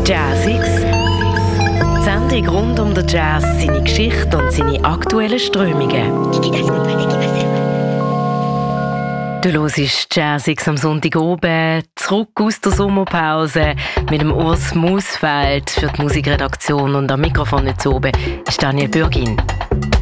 Jazzix. Die Sendung rund um den Jazz, seine Geschichte und seine aktuellen Strömungen. Du hörst Jazzix am Sonntag oben, zurück aus der Sommerpause mit dem Urs Mausfeld für die Musikredaktion, und am Mikrofon jetzt oben ist Daniel Bürgin.